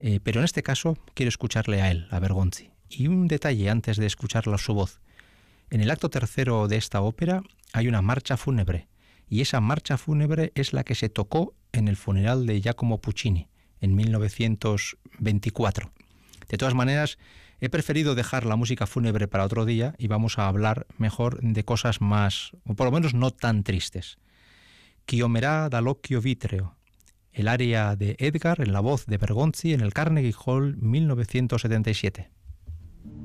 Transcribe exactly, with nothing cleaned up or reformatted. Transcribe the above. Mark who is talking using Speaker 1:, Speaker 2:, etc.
Speaker 1: Eh, pero en este caso quiero escucharle a él, a Bergonzi. Y un detalle antes de escucharla su voz. En el acto tercero de esta ópera hay una marcha fúnebre, y esa marcha fúnebre es la que se tocó en el funeral de Giacomo Puccini en mil novecientos veinticuatro. De todas maneras, he preferido dejar la música fúnebre para otro día y vamos a hablar mejor de cosas más, o por lo menos no tan tristes. Chiomerà dall'occhio vitreo, el aria de Edgar en la voz de Bergonzi en el Carnegie Hall mil novecientos setenta y siete.